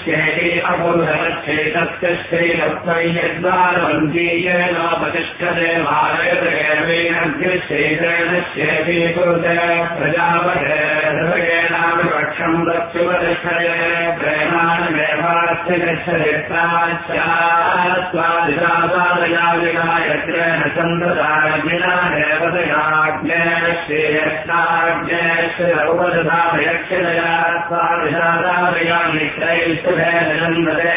श्रेणि अपुरक्षेतस्य श्रीरत्नयद्वारवन्तीयेनोपतिष्ठते भारयतेन श्रेणी कुरुते प्रजापतेनामिपक्षम् दक्षुपतिष्ठते प्रेमाणमेवास्य गच्छते स्वादिशादादयाविनायत्रेण चन्द्रदाज्ञा देवतयाज्ञे श्रेयस्ताज्ञे श्रेयौपदधामयक्षिणया स्वादिशादादया निश्चैस्तुभेन नन्दते